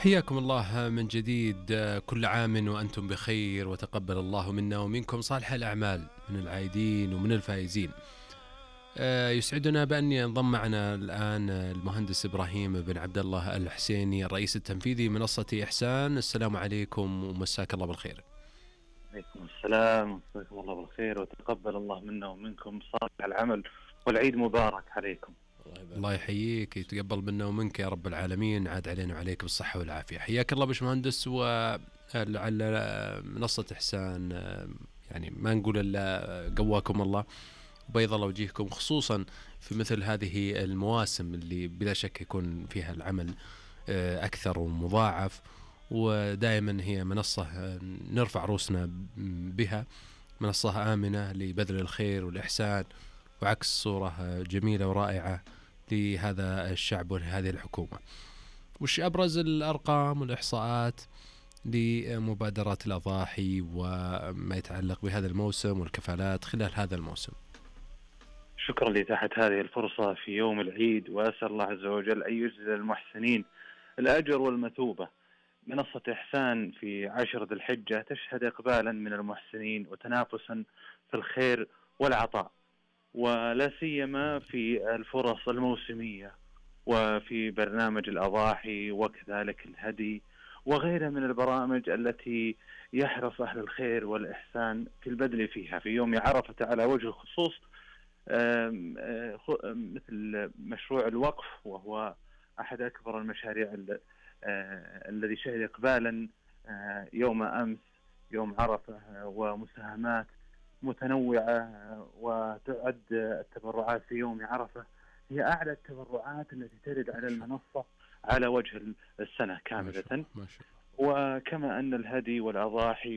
حياكم الله من جديد. كل عام وأنتم بخير، وتقبل الله منا ومنكم صالح الأعمال من العايدين ومن الفائزين. يسعدنا بأن ينضم معنا الآن المهندس إبراهيم بن عبد الله الحسيني، الرئيس التنفيذي منصة إحسان. السلام عليكم ومساك الله بالخير. عليكم السلام ومساكم الله بالخير، وتقبل الله منا ومنكم صالح العمل، والعيد مبارك عليكم. الله يحييك، يتقبل منا ومنك يا رب العالمين، عاد علينا وعليك بالصحة والعافية. حياك الله باشمهندس. ولعل منصة إحسان يعني ما نقول إلا قواكم الله وبيض الله وجيهكم، خصوصا في مثل هذه المواسم اللي بلا شك يكون فيها العمل أكثر ومضاعف، ودائما هي منصة نرفع رؤوسنا بها، منصة آمنة لبذل الخير والإحسان وعكس صورة جميلة ورائعة لهذا الشعب ولهذه الحكومة. وش أبرز الأرقام والإحصاءات لمبادرات الأضاحي وما يتعلق بهذا الموسم والكفالات خلال هذا الموسم؟ شكرا لإتاحة هذه الفرصة في يوم العيد، وأسأل الله عز وجل أن يجزل المحسنين الأجر والمثوبة. منصة إحسان في 10 ذي الحجة تشهد إقبالا من المحسنين وتنافسا في الخير والعطاء، ولا سيما في الفرص الموسمية وفي برنامج الأضاحي وكذلك الهدي وغيرها من البرامج التي يحرص أهل الخير والإحسان في البذل فيها في يوم عرفة على وجه الخصوص، مثل مشروع الوقف، وهو أحد أكبر المشاريع الذي شهد إقبالا يوم أمس يوم عرفة، ومساهمات متنوعة. وتعد التبرعات في يوم عرفة هي أعلى التبرعات التي ترد على المنصة على وجه السنة كاملة. ما شاء الله. وكما أن الهدي والأضاحي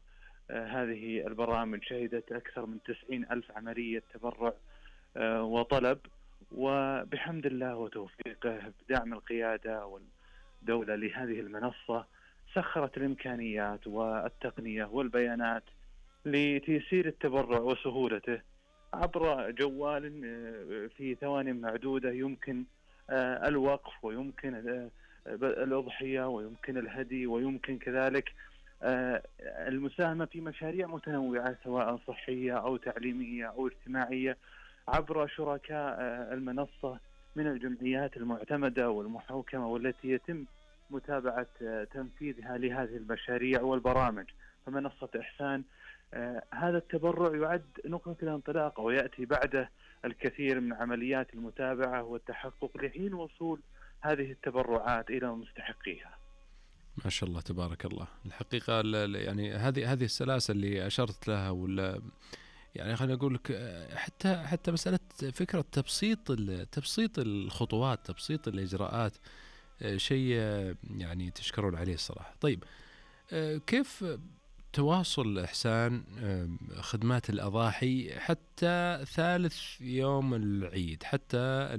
وهذه البرامج شهدت أكثر من 90,000 عملية تبرع وطلب، وبحمد الله وتوفيقه بدعم القيادة والدولة لهذه المنصة سخرت الإمكانيات والتقنية والبيانات لتيسير التبرع وسهولته عبر جوال في ثواني معدودة. يمكن الوقف، ويمكن الأضحية، ويمكن الهدي، ويمكن كذلك المساهمة في مشاريع متنوعة سواء صحية أو تعليمية أو اجتماعية عبر شركاء المنصة من الجمعيات المعتمدة والمحوكمة والتي يتم متابعة تنفيذها لهذه المشاريع والبرامج. فمنصة إحسان هذا التبرع يعد نقطة الانطلاق، ويأتي بعده الكثير من عمليات المتابعة والتحقق لحين وصول هذه التبرعات إلى مستحقيها. ما شاء الله تبارك الله. الحقيقة يعني هذه السلاسل اللي أشرت لها، ولا يعني خلينا نقول لك حتى مسألة فكرة تبسيط الخطوات، تبسيط الإجراءات، شيء يعني تشكرون عليه الصراحة. طيب، كيف تواصل إحسان خدمات الأضاحي حتى ثالث يوم العيد، حتى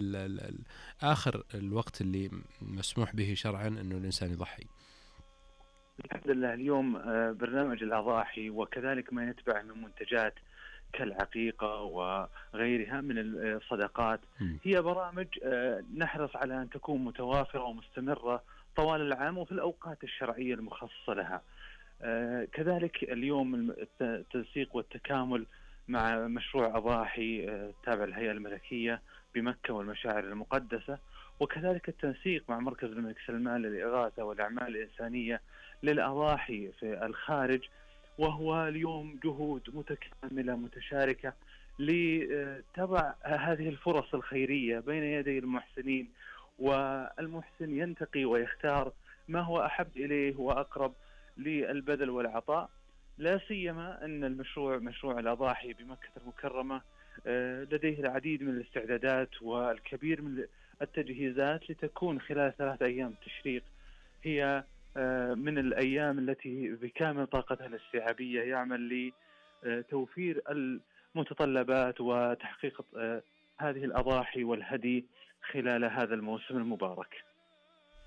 آخر الوقت اللي مسموح به شرعا أنه الإنسان يضحي؟ الحمد لله اليوم برنامج الأضاحي وكذلك ما يتبع من منتجات كالعقيقة وغيرها من الصدقات هي برامج نحرص على أن تكون متوافرة ومستمرة طوال العام وفي الأوقات الشرعية المخصصة لها. كذلك اليوم التنسيق والتكامل مع مشروع أضاحي تابع الهيئة الملكية بمكة والمشاعر المقدسة، وكذلك التنسيق مع مركز الملك سلمان للإغاثة والأعمال الإنسانية للأضاحي في الخارج، وهو اليوم جهود متكاملة متشاركة لتضع هذه الفرص الخيرية بين يدي المحسنين، والمحسن ينتقي ويختار ما هو أحب إليه وأقرب للبذل والعطاء. لا سيما أن مشروع الأضاحي بمكة المكرمة لديه العديد من الاستعدادات والكبير من التجهيزات لتكون خلال 3 أيام التشريق هي من الأيام التي بكامل طاقتها الاستيعابية يعمل لتوفير المتطلبات وتحقيق هذه الأضاحي والهدي خلال هذا الموسم المبارك.